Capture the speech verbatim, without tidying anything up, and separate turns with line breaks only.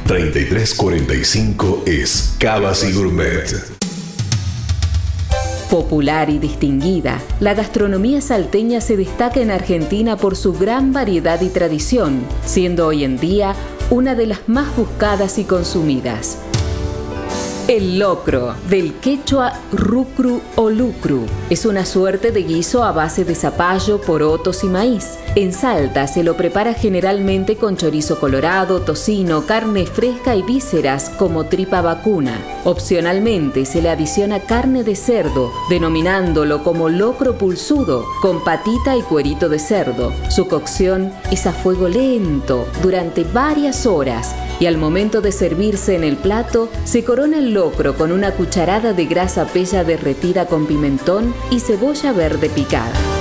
treinta y tres cuarenta y cinco es Cavas y Gourmet.
Popular y distinguida, la gastronomía salteña se destaca en Argentina por su gran variedad y tradición, siendo hoy en día una de las más buscadas y consumidas. El locro, del quechua rucru o lucru, es una suerte de guiso a base de zapallo, porotos y maíz. En Salta se lo prepara generalmente con chorizo colorado, tocino, carne fresca y vísceras como tripa vacuna. Opcionalmente se le adiciona carne de cerdo, denominándolo como locro pulsudo, con patita y cuerito de cerdo. Su cocción es a fuego lento durante varias horas y al momento de servirse en el plato se corona el locro con una cucharada de grasa pella derretida con pimentón y cebolla verde picada.